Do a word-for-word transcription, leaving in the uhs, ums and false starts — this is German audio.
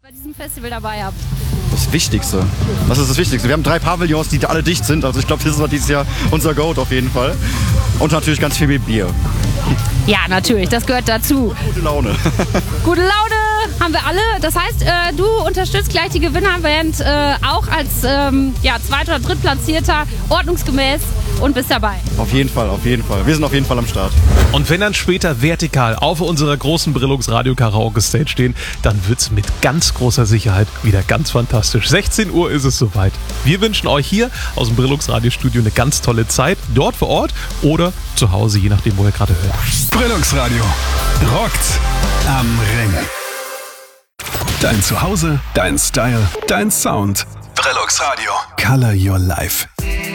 bei diesem Festival dabei habt? Das Wichtigste. Was ist das Wichtigste? Wir haben drei Pavillons, die alle dicht sind. Also ich glaube, das ist dieses Jahr unser Goat auf jeden Fall. Und natürlich ganz viel mit Bier. Ja, natürlich, das gehört dazu. Gute Laune. Gute Laune haben wir alle. Das heißt, äh, du unterstützt gleich die Gewinnerband äh, auch als ähm, ja, Zweit- oder Drittplatzierter, ordnungsgemäß und bist dabei. Auf jeden Fall, auf jeden Fall. Wir sind auf jeden Fall am Start. Und wenn dann später vertikal auf unserer großen Brillungs Radio Karaoke Stage stehen, dann wird's mit ganz großer Sicherheit wieder ganz fantastisch. sechzehn Uhr ist es soweit. Wir wünschen euch hier aus dem Brillungs Radio Studio eine ganz tolle Zeit, dort vor Ort oder zu Hause, je nachdem, wo ihr gerade hört. Brillungs Radio rockt am Ring. Dein Zuhause, dein Style, dein Sound. Brillungs Radio. Color your life.